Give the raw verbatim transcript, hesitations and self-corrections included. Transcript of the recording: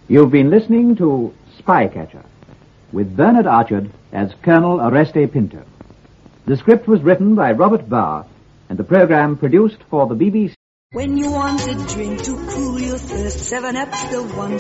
You've been listening to Spycatcher, with Bernard Archard as Colonel Oreste Pinto. The script was written by Robert Barr, and the program produced for the B B C. When you want a drink to cool your thirst, seven Up's the one.